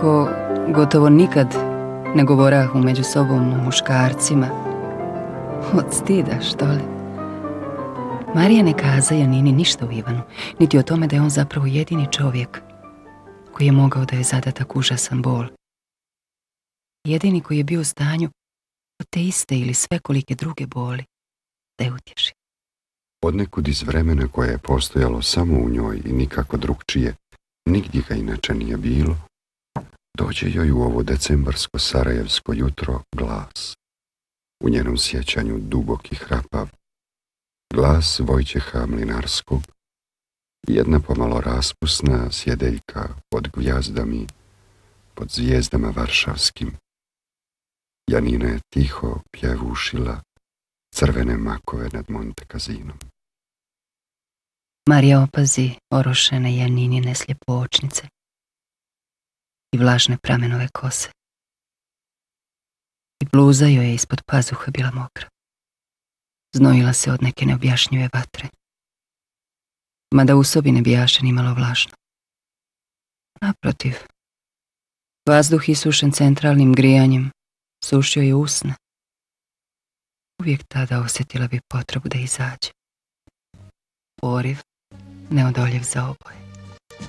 kako gotovo nikad ne govorahu među sobom o muškarcima. Od stida, što li? Marija ne kaza Janini ništa o Ivanu, niti o tome da je on zapravo jedini čovjek koji je mogao da je zadatak užasan bol. Jedini koji je bio u stanju od te iste ili svekolike druge boli da je utješi. Odnekud iz vremena koje je postojalo samo u njoj i nikako drugčije, nigdje ga inače nije bilo, dođe joj u ovo decembarsko sarajevsko jutro glas. U njenom sjećanju dubok i hrapav, glas Vojčeha Mlinarskog, jedna pomalo raspusna sjedeljka pod gvjazdami, pod zvijezdama varšavskim. Janina je tiho pjevušila crvene makove nad Monte Cazinom. Marija opazi orošene Janinine sljepočnice i vlažne pramenove kose. I bluza joj je ispod pazuha bila mokra. Znojila se od neke neobjašnjive vatre. Mada u sobi ne bijaše ni malo vlažno. Naprotiv, vazduh isušen centralnim grijanjem sušio je usne. Uvijek tada osjetila bi potrebu da izađe. Poriv neodoljiv za oboje.